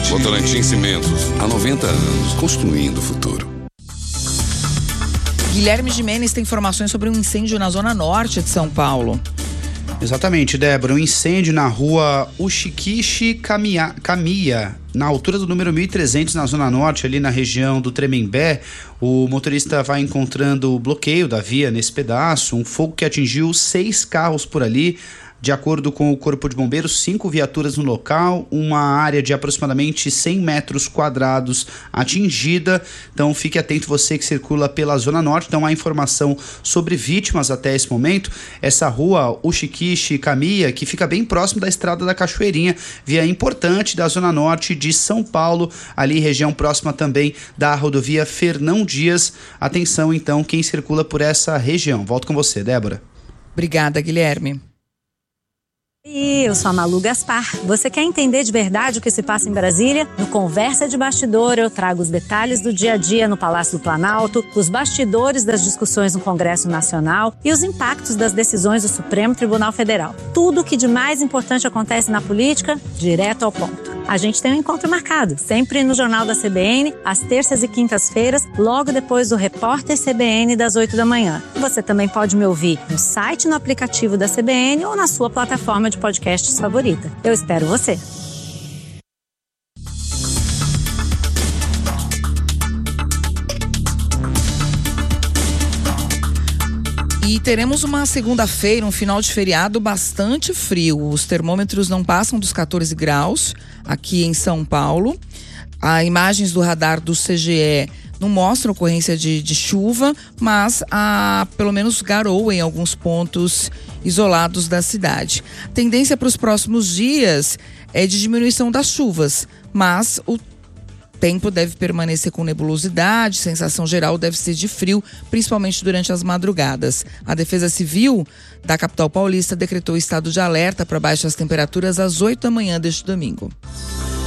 Votorantim Cimentos, há 90 anos, construindo o futuro. Guilherme Gimenez tem informações sobre um incêndio na zona norte de São Paulo. Exatamente, Débora. Um incêndio na rua Uchiquiche Kamiya, na altura do número 1300, na zona norte, ali na região do Tremembé. O motorista vai encontrando o bloqueio da via nesse pedaço, um fogo que atingiu 6 carros por ali. De acordo com o Corpo de Bombeiros, 5 viaturas no local, uma área de aproximadamente 100 metros quadrados atingida. Então fique atento, você que circula pela Zona Norte. Então há informação sobre vítimas até esse momento. Essa rua Uchiquiche Kamiya, que fica bem próximo da Estrada da Cachoeirinha, via importante da Zona Norte de São Paulo, ali região próxima também da rodovia Fernão Dias. Atenção então, quem circula por essa região. Volto com você, Débora. Obrigada, Guilherme. Eu sou a Malu Gaspar. Você quer entender de verdade o que se passa em Brasília? No Conversa de Bastidor, eu trago os detalhes do dia a dia no Palácio do Planalto, os bastidores das discussões no Congresso Nacional e os impactos das decisões do Supremo Tribunal Federal. Tudo o que de mais importante acontece na política, direto ao ponto. A gente tem um encontro marcado, sempre no Jornal da CBN, às terças e quintas-feiras, logo depois do Repórter CBN das 8 da manhã. Você também pode me ouvir no site, no aplicativo da CBN ou na sua plataforma de podcasts favorita. Eu espero você. E teremos uma segunda-feira, um final de feriado bastante frio. Os termômetros não passam dos 14 graus aqui em São Paulo. As imagens do radar do CGE não mostram ocorrência de chuva, mas há pelo menos garoa em alguns pontos isolados da cidade. A tendência para os próximos dias é de diminuição das chuvas, mas o tempo deve permanecer com nebulosidade, sensação geral deve ser de frio, principalmente durante as madrugadas. A Defesa Civil da capital paulista decretou estado de alerta para baixas temperaturas às 8 da manhã deste domingo.